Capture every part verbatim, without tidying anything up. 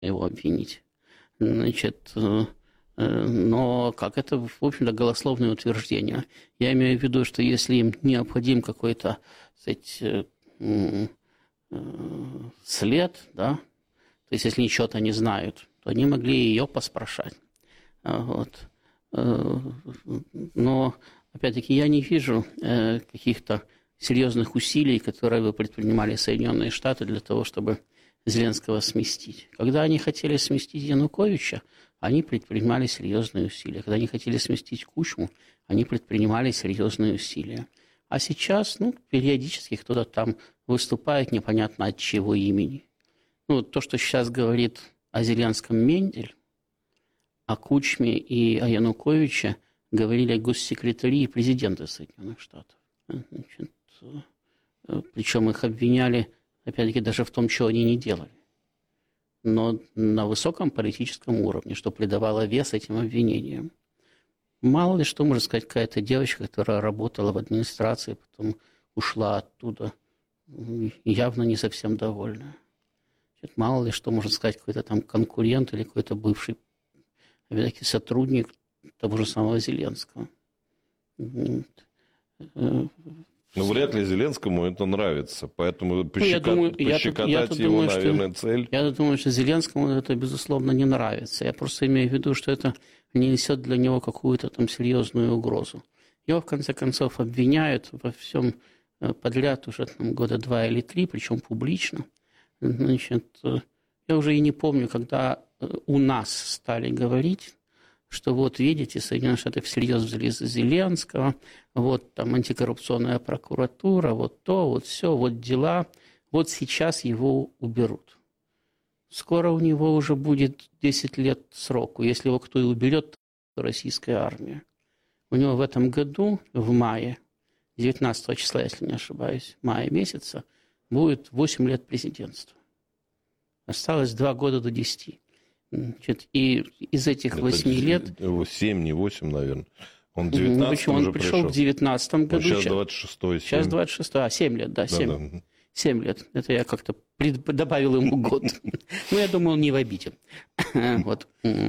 его обвинить. Значит, но как это, в общем-то, голословное утверждение. Я имею в виду, что если им необходим какой-то, кстати, след, да, то есть если они что-то не знают, то они могли ее поспрашать. Вот. Но, опять-таки, я не вижу каких-то серьезных усилий, которые бы предпринимали Соединенные Штаты для того, чтобы Зеленского сместить. Когда они хотели сместить Януковича, они предпринимали серьезные усилия. Когда они хотели сместить Кучму, они предпринимали серьезные усилия. А сейчас, ну, периодически кто-то там выступает непонятно от чего имени. Ну, то, что сейчас говорит о Зеленском Мендель, о Кучме и о Януковиче говорили госсекретари и президенты Соединенных Штатов. Значит, причем их обвиняли, опять-таки, даже в том, что они не делали. Но на высоком политическом уровне, что придавало вес этим обвинениям. Мало ли что может сказать какая-то девочка, которая работала в администрации, потом ушла оттуда, явно не совсем довольная. Мало ли что может сказать какой-то там конкурент или какой-то бывший опять-таки сотрудник того же самого Зеленского. Ну, вряд ли Зеленскому это нравится, поэтому пощека... ну, я думаю, пощекотать я, я его, думаю, наверное, что, цель. Я думаю, что Зеленскому это, безусловно, не нравится. Я просто имею в виду, что это не несет для него какую-то там серьезную угрозу. Его, в конце концов, обвиняют во всем подряд уже там, года два или три, причем публично. Значит, я уже и не помню, когда у нас стали говорить, что вот, видите, Соединенные Штаты всерьез взяли за Зеленского, вот там антикоррупционная прокуратура, вот то, вот все, вот дела, вот сейчас его уберут. Скоро у него уже будет десять лет сроку, если его кто и уберет, то российская армия. У него в этом году, в мае, девятнадцатого числа, если не ошибаюсь, мая месяца, будет восемь лет президентства. Осталось два года до десяти. Значит, и из этих восьми лет... семь, не восемь, наверное. Он в девятнадцатом ну, он уже пришел пришел. В девятнадцатом году. Ну, сейчас двадцать шестой. Сейчас двадцать шестой, а семь лет, да, семь. Да, да. семь лет. Это я как-то добавил ему год. Ну, я думаю, он не в обиде. Вот.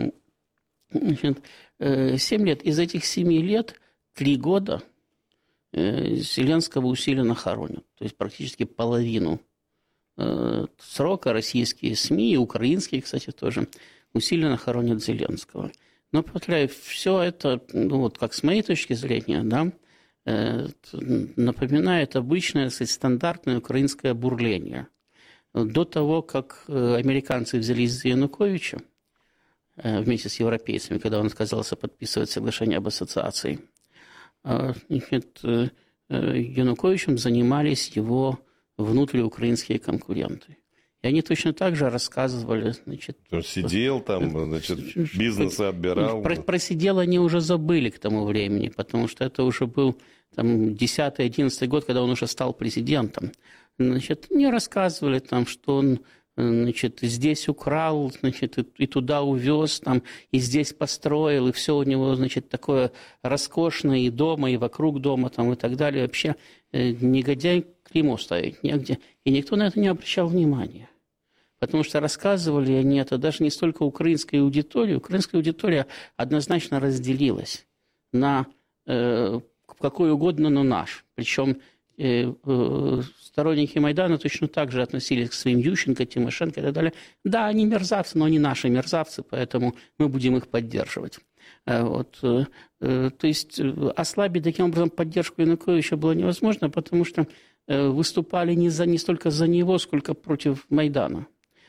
семь лет. Из этих семи лет три года Зеленского усиленно хоронят. То есть практически половину срока российские СМИ, и украинские, кстати, тоже, усиленно хоронят Зеленского. Но, повторяю, все это, ну, вот как с моей точки зрения, да, э, напоминает обычное, сказать, стандартное украинское бурление. До того, как американцы взялись за Януковича э, вместе с европейцами, когда он отказался подписывать соглашение об ассоциации, э, значит, э, Януковичем занимались его внутриукраинские конкуренты. И они точно так же рассказывали, значит... Он сидел там, значит, бизнесы отбирал. Про, про сидел они уже забыли к тому времени, потому что это уже был там десятый-одиннадцатый год, когда он уже стал президентом. Значит, мне рассказывали там, что он, значит, здесь украл, значит, и туда увез, там, и здесь построил, и все у него, значит, такое роскошное и дома, и вокруг дома, там, и так далее. Вообще негодяй клеймо ставить негде. И никто на это не обращал внимания. Потому что рассказывали они это даже не столько украинской аудитории. Украинская аудитория однозначно разделилась на э, какой угодно, но наш. Причем э, э, сторонники Майдана точно так же относились к своим Ющенко, Тимошенко и так далее. Да, они мерзавцы, но они наши мерзавцы, поэтому мы будем их поддерживать. Вот. То есть ослабить таким образом поддержку Януковича было невозможно, потому что выступали не, за, не столько за него, сколько против Майдана.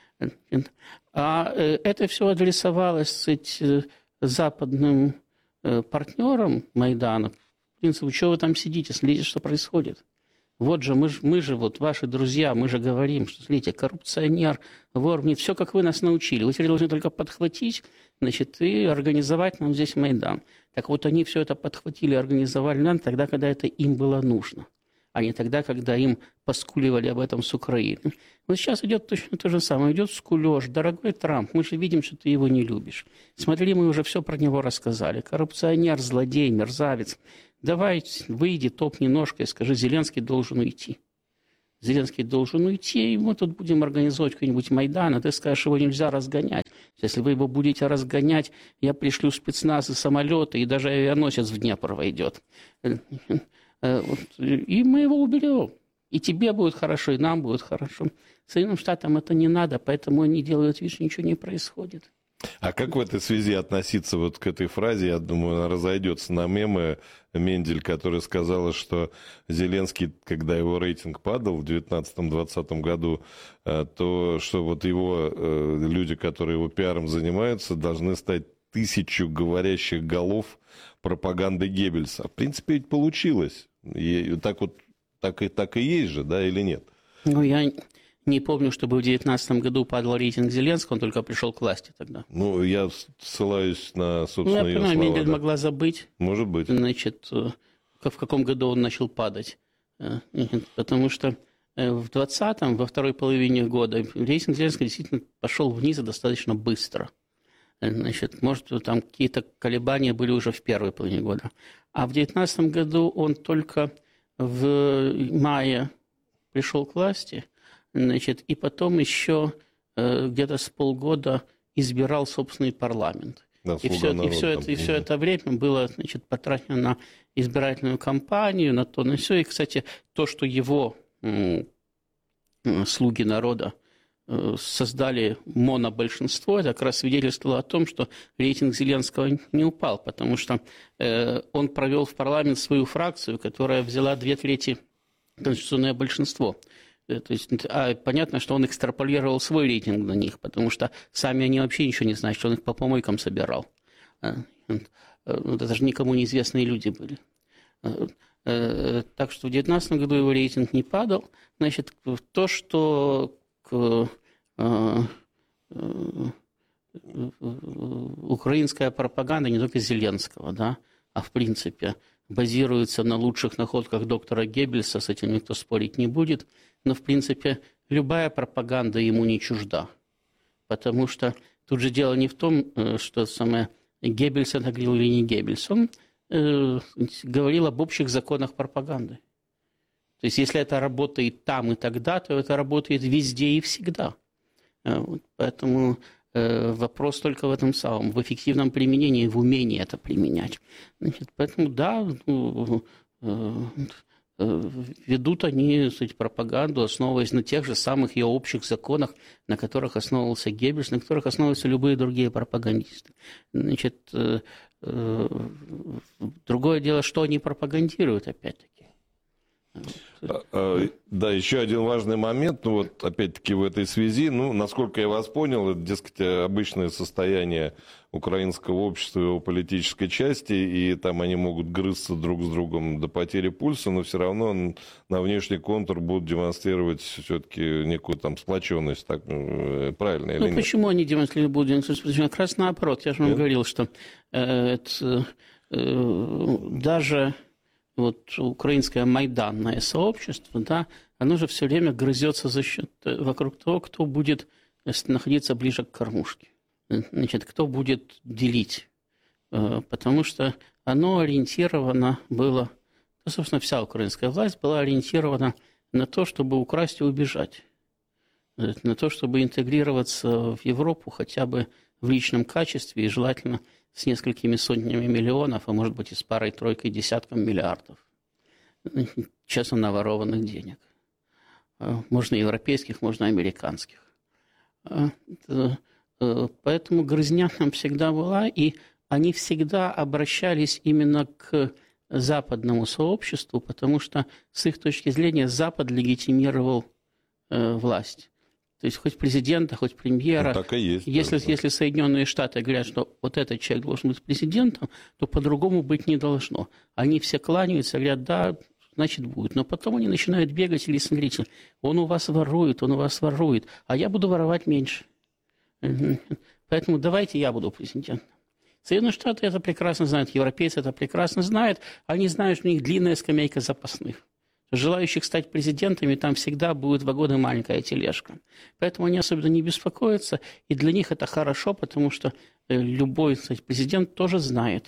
А это все адресовалось, сказать, западным партнерам Майдана. В принципе, что вы там сидите, смотрите, что происходит. Вот же мы, же, мы же, вот ваши друзья, мы же говорим, что, смотрите, коррупционер, вор, нет, все, как вы нас научили. Вы теперь должны только подхватить, значит, и организовать нам здесь Майдан. Так вот, они все это подхватили, организовали нам тогда, когда это им было нужно, а не тогда, когда им поскуливали об этом с Украины. Вот сейчас идет точно то же самое. Идет скулеж. Дорогой Трамп, мы же видим, что ты его не любишь. Смотри, мы уже все про него рассказали. Коррупционер, злодей, мерзавец. Давай, выйди, топни ножкой, скажи, Зеленский должен уйти. Зеленский должен уйти, и мы тут будем организовывать какой-нибудь Майдан, а ты скажешь, его нельзя разгонять. Если вы его будете разгонять, я пришлю спецназ и самолеты, и даже авианосец в Днепр войдет. И мы его уберем. И тебе будет хорошо, и нам будет хорошо. Соединенным Штатам это не надо, поэтому они делают вид, что ничего не происходит. А как в этой связи относиться вот к этой фразе? Я думаю, она разойдется на мемы. Мендель, которая сказала, что Зеленский, когда его рейтинг падал в девятнадцатом-двадцатом году, то что вот его люди, которые его пиаром занимаются, должны стать тысячу говорящих голов пропаганды Геббельса. В принципе, ведь получилось. И так вот так и, так и есть же, да, или нет? Ну, я не помню, чтобы в девятнадцатом году падал рейтинг Зеленского, он только пришел к власти тогда. Ну, я ссылаюсь на, собственно, ну, я ее понимаю, слова. Мендель да. могла забыть. Может быть. Значит, в каком году он начал падать. Потому что в двадцатом, во второй половине года, рейтинг Зеленского действительно пошел вниз достаточно быстро. Значит, может, там какие-то колебания были уже в первой половине года. А в девятнадцатом году он только в мае пришел к власти, значит, и потом еще э, где-то с полгода избирал собственный парламент. Да, и все, и, все это, и все это время было, значит, потрачено на избирательную кампанию, на то, на все. И, кстати, то, что его э, слуги народа э, создали монобольшинство, это как раз свидетельствовало о том, что рейтинг Зеленского не упал, потому что э, он провел в парламент свою фракцию, которая взяла две трети конституционное большинство. То есть, а понятно, что он экстраполировал свой рейтинг на них, потому что сами они вообще ничего не знают, что он их по помойкам собирал. Это же никому неизвестные люди были. Так что в девятнадцатом году его рейтинг не падал. Значит, то, что к, украинская пропаганда, не только Зеленского, да, а в принципе базируется на лучших находках доктора Геббельса, с этим никто спорить не будет, но, в принципе, любая пропаганда ему не чужда, потому что тут же дело не в том, что самое Геббельс это говорил или не Геббельс, он э, говорил об общих законах пропаганды. То есть, если это работает там и тогда, то это работает везде и всегда. Вот, поэтому вопрос только в этом самом, в эффективном применении, в умении это применять. Значит, поэтому, да, ну, ведут они, кстати, пропаганду, основываясь на тех же самых ее общих законах, на которых основывался Геббельс, на которых основываются любые другие пропагандисты. Значит, другое дело, что они пропагандируют, опять-таки. Да, еще один важный момент, ну вот опять-таки в этой связи, ну, насколько я вас понял, это, дескать, обычное состояние украинского общества, его политической части, и там они могут грызться друг с другом до потери пульса, но все равно на внешний контур будут демонстрировать все-таки некую там сплоченность, так, правильно или ну, нет? Почему они демонстрируют, будут демонстрировать? Как раз наоборот, я же вам нет? говорил, что э, это, э, даже... Вот украинское майданное сообщество, да, оно же все время грызется за счет, вокруг того, кто будет находиться ближе к кормушке. Значит, кто будет делить. Потому что оно ориентировано было, ну, собственно, вся украинская власть была ориентирована на то, чтобы украсть и убежать. На то, чтобы интегрироваться в Европу хотя бы в личном качестве и желательно с несколькими сотнями миллионов, а может быть и с парой-тройкой десятком миллиардов. Честно наворованных денег. Можно европейских, можно американских. Поэтому грызня там всегда была, и они всегда обращались именно к западному сообществу, потому что с их точки зрения Запад легитимировал власть. То есть хоть президента, хоть премьера. Ну, так и есть. Если, да. если Соединенные Штаты говорят, что вот этот человек должен быть президентом, то по-другому быть не должно. Они все кланяются, говорят, да, значит будет. Но потом они начинают бегать или смотреть, он у вас ворует, он у вас ворует, а я буду воровать меньше. Поэтому давайте я буду президентом. Соединенные Штаты это прекрасно знают, европейцы это прекрасно знают. Они знают, что у них длинная скамейка запасных. Желающих стать президентами там всегда будет вагон и маленькая тележка. Поэтому они особенно не беспокоятся. И для них это хорошо, потому что любой, кстати, президент тоже знает,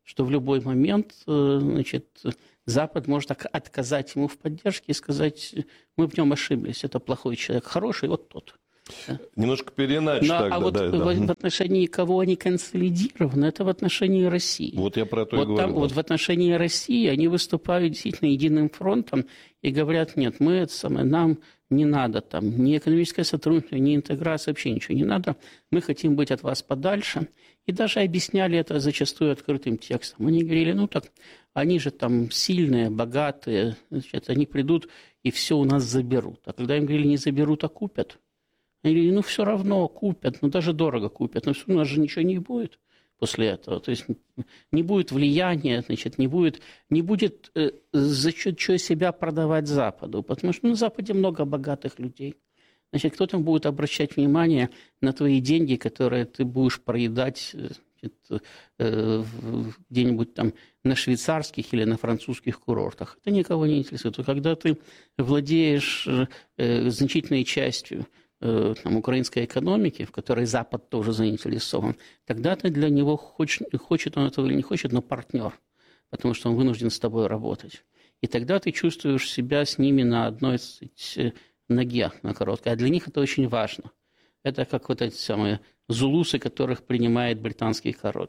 что в любой момент, значит, Запад может отказать ему в поддержке и сказать, мы в нем ошиблись, это плохой человек, хороший, вот тот. Немножко переначь Но, тогда. А вот да, в, да. в отношении кого они консолидированы, это в отношении России. Вот я про то вот и говорю. Там, да. Вот в отношении России они выступают действительно единым фронтом и говорят, нет, мы это самое, нам не надо там ни экономическое сотрудничество, ни интеграция, вообще ничего не надо. Мы хотим быть от вас подальше. И даже объясняли это зачастую открытым текстом. Они говорили, ну так, они же там сильные, богатые, значит, они придут и все у нас заберут. А когда им говорили, не заберут, а купят, они говорили, ну все равно купят, ну даже дорого купят, но все, у нас же ничего не будет после этого. То есть не будет влияния, значит, не будет, не будет э, за счет чего себя продавать Западу, потому что ну, на Западе много богатых людей. Значит, кто там будет обращать внимание на твои деньги, которые ты будешь проедать значит, э, где-нибудь там на швейцарских или на французских курортах? Это никого не интересует. Когда ты владеешь э, значительной частью там, украинской экономики, в которой Запад тоже заинтересован, тогда ты для него, хочет, хочет он этого или не хочет, но партнер, потому что он вынужден с тобой работать. И тогда ты чувствуешь себя с ними на одной сказать, ноге, на короткой. А для них это очень важно. Это как вот эти самые зулусы, которых принимает британский король.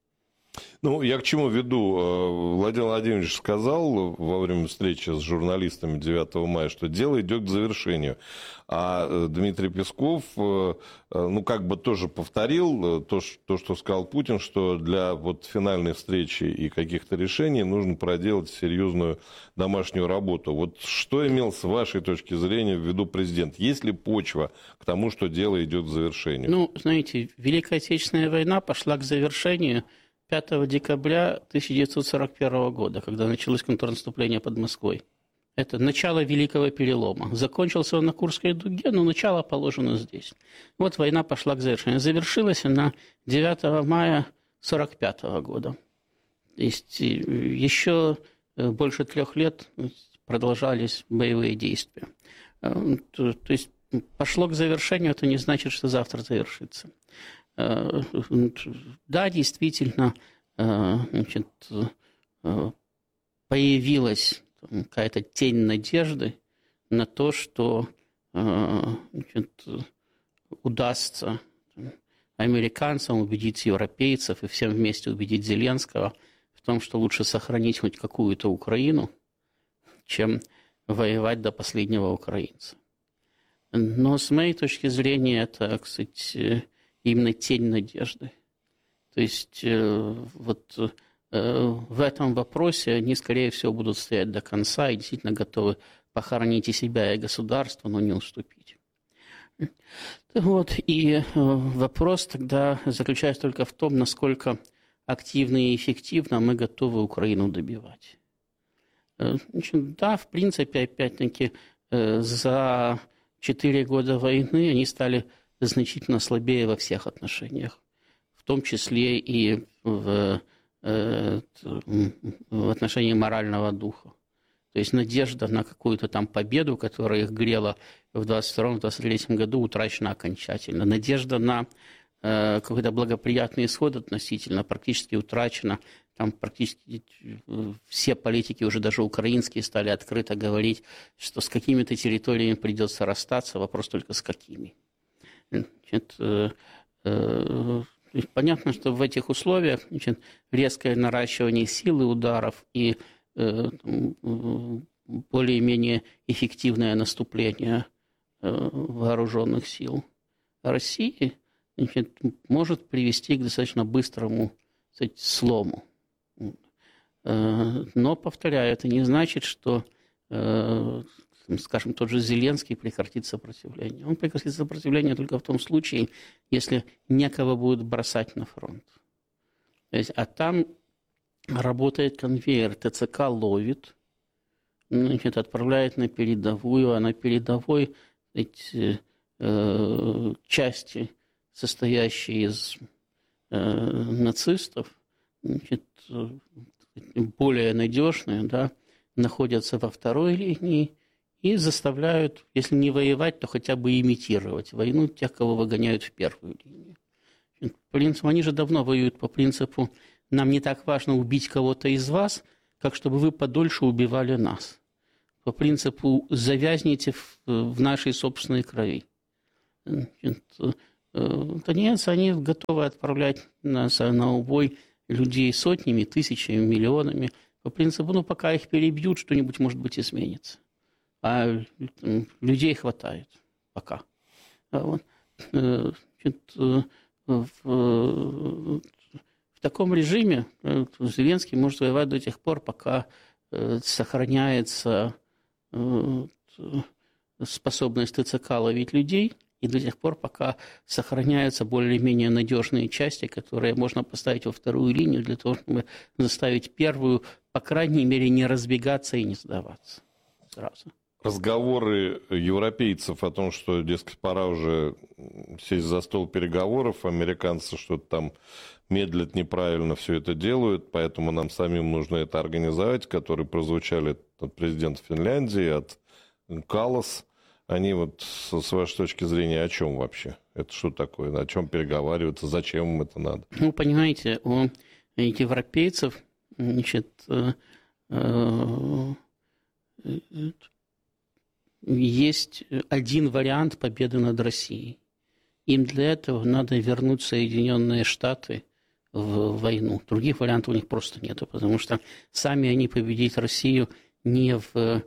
Ну, я к чему веду? Владимир Владимирович сказал во время встречи с журналистами девятого мая, что дело идет к завершению. А Дмитрий Песков, ну, как бы тоже повторил то, что сказал Путин, что для вот финальной встречи и каких-то решений нужно проделать серьезную домашнюю работу. Вот что имел с вашей точки зрения в виду президент? Есть ли почва к тому, что дело идет к завершению? Ну, знаете, Великая Отечественная война пошла к завершению пятого декабря тысяча девятьсот сорок первого года, когда началось контрнаступление под Москвой. Это начало Великого перелома. Закончился он на Курской дуге, но начало положено здесь. Вот война пошла к завершению. Завершилась она девятого мая сорок пятого года. То есть еще больше трех лет продолжались боевые действия. То есть пошло к завершению, это не значит, что завтра завершится. Да, действительно, значит, появилась какая-то тень надежды на то, что значит, удастся американцам убедить европейцев и всем вместе убедить Зеленского в том, что лучше сохранить хоть какую-то Украину, чем воевать до последнего украинца. Но с моей точки зрения это, кстати, именно тень надежды. То есть вот в этом вопросе они, скорее всего, будут стоять до конца и действительно готовы похоронить и себя, и государство, но не уступить. Вот. И вопрос тогда заключается только в том, насколько активно и эффективно мы готовы Украину добивать. Значит, да, в принципе, опять-таки, за четыре года войны они стали значительно слабее во всех отношениях, в том числе и в, в отношении морального духа. То есть надежда на какую-то там победу, которая их грела в двадцать втором — двадцать третьем году, утрачена окончательно. Надежда на э, какой-то благоприятный исход относительно практически утрачена. Там практически все политики, уже даже украинские, стали открыто говорить, что с какими-то территориями придется расстаться, вопрос только с какими. Значит, э, э, понятно, что в этих условиях значит, резкое наращивание силы ударов и э, более-менее эффективное наступление э, вооруженных сил России значит, может привести к достаточно быстрому, кстати, слому. Э, но, повторяю, это не значит, что э, скажем, тот же Зеленский прекратит сопротивление. Он прекратит сопротивление только в том случае, если некого будет бросать на фронт. То есть, а там работает конвейер, ТЦК ловит, значит, отправляет на передовую, а на передовой эти, э, части, состоящие из э, нацистов, значит, более надежные, да, находятся во второй линии, и заставляют, если не воевать, то хотя бы имитировать войну тех, кого выгоняют в первую линию. Принцип, они же давно воюют по принципу нам не так важно убить кого-то из вас, как чтобы вы подольше убивали нас. По принципу «завязните в, в нашей собственной крови». Тонец, они готовы отправлять нас на убой людей сотнями, тысячами, миллионами. По принципу, ну, пока их перебьют, что-нибудь, может быть, изменится. А людей хватает пока. Вот. Значит, в, в таком режиме Зеленский может воевать до тех пор, пока сохраняется способность ТЦК ловить людей, и до тех пор, пока сохраняются более-менее надежные части, которые можно поставить во вторую линию для того, чтобы заставить первую, по крайней мере, не разбегаться и не сдаваться сразу. Разговоры европейцев о том, что, дескать, пора уже сесть за стол переговоров, американцы что-то там медлят, неправильно все это делают, поэтому нам самим нужно это организовать, которые прозвучали от президента Финляндии, от Каллас. Они вот, с вашей точки зрения, о чем вообще? Это что такое? О чем переговариваться? Зачем им это надо? Ну, понимаете, у европейцев, значит, есть один вариант победы над Россией. Им для этого надо вернуть Соединенные Штаты в войну. Других вариантов у них просто нет, потому что сами они победить Россию не в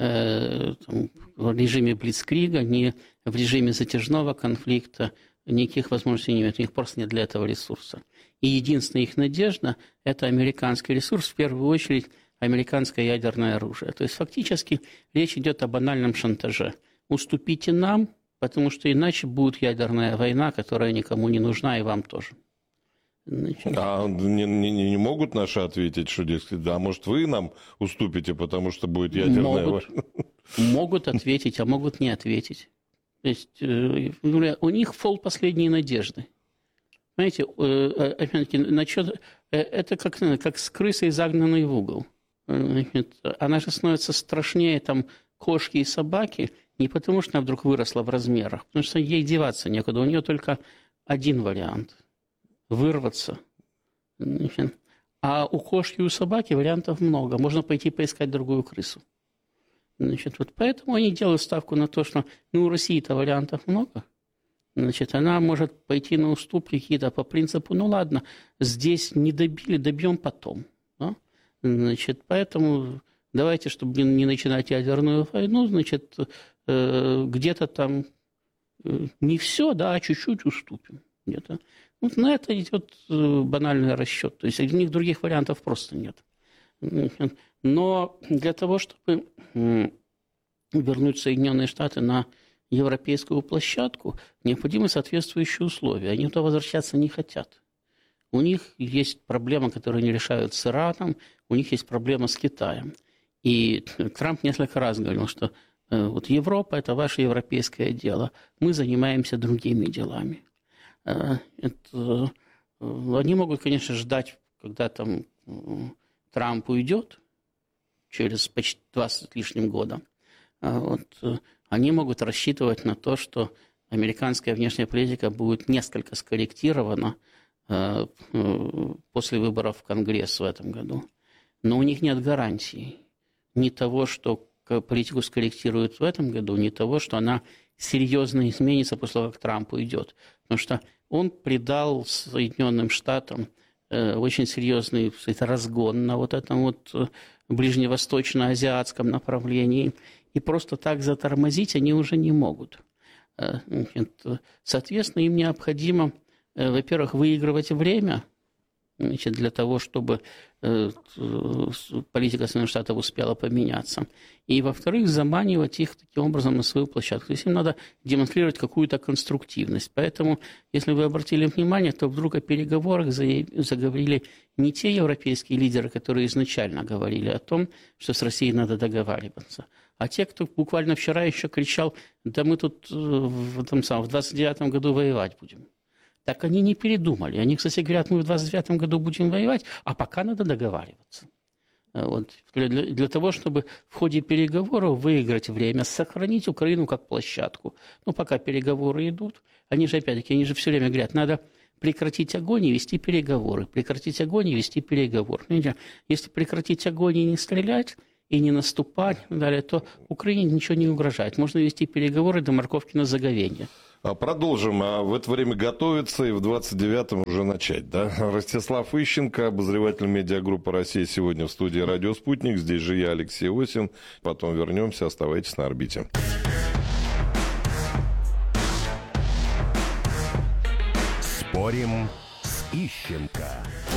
в режиме блицкрига, не в режиме затяжного конфликта, никаких возможностей не имеют, у них просто нет для этого ресурса. И единственная их надежда – это американский ресурс, в первую очередь американское ядерное оружие. То есть фактически речь идет о банальном шантаже. Уступите нам, потому что иначе будет ядерная война, которая никому не нужна, и вам тоже. Значит... А не, не, не могут наши ответить, что, дескать, да, может, вы нам уступите, потому что будет ядерная могут, война? Могут ответить, а могут не ответить. То есть у них фол последней надежды. Понимаете, опять-таки, насчет, это как, как с крысой, загнанной в угол. Она же становится страшнее там, кошки и собаки не потому, что она вдруг выросла в размерах, потому что ей деваться некуда. У нее только один вариант – вырваться. А у кошки и у собаки вариантов много. Можно пойти поискать другую крысу. Значит, вот поэтому они делают ставку на то, что ну, у России-то вариантов много. Значит, она может пойти на уступки какие-то по принципу, ну ладно, здесь не добили, добьем потом. Да? Значит, поэтому давайте, чтобы не начинать ядерную войну, значит, где-то там не все, да, а чуть-чуть уступим. Где-то. Вот на это идет банальный расчет. То есть у них других вариантов просто нет. Но для того, чтобы вернуть Соединенные Штаты на европейскую площадку, необходимы соответствующие условия. Они туда возвращаться не хотят. У них есть проблема, которую они решают с Ираном, у них есть проблема с Китаем. И Трамп несколько раз говорил, что вот Европа – это ваше европейское дело, мы занимаемся другими делами. Это, они могут, конечно, ждать, когда там Трамп уйдет через почти два с лишним года. Вот, они могут рассчитывать на то, что американская внешняя политика будет несколько скорректирована после выборов в Конгресс в этом году. Но у них нет гарантии ни того, что политику скорректируют в этом году, ни того, что она серьезно изменится после того, как Трамп уйдет. Потому что он придал Соединенным Штатам э, очень серьезный сказать, разгон на вот этом вот ближневосточно-азиатском направлении. И просто так затормозить они уже не могут. Э, соответственно, им необходимо, э, во-первых, выигрывать время, значит, для того, чтобы э, политика Соединенных Штатов успела поменяться. И, во-вторых, заманивать их таким образом на свою площадку. То есть им надо демонстрировать какую-то конструктивность. Поэтому, если вы обратили внимание, то вдруг о переговорах заговорили не те европейские лидеры, которые изначально говорили о том, что с Россией надо договариваться, а те, кто буквально вчера еще кричал, да мы тут в, этом самом, в двадцать девятом году воевать будем. Так они не передумали. Они, кстати, говорят, мы в двадцать девятом году будем воевать, а пока надо договариваться. Вот. Для, для того, чтобы в ходе переговоров выиграть время, сохранить Украину как площадку. Ну, пока переговоры идут, они же, опять-таки, они же все время говорят, надо прекратить огонь и вести переговоры, прекратить огонь и вести переговоры. Если прекратить огонь и не стрелять, и не наступать, и далее, то Украине ничего не угрожает. Можно вести переговоры до морковки на заговение. Продолжим. А в это время готовиться и в двадцать девятом уже начать, да? Ростислав Ищенко, обозреватель медиагруппы «Россия сегодня» в студии «Радио Спутник». Здесь же я, Алексей Осин. Потом вернемся. Оставайтесь на орбите. Спорим с Ищенко.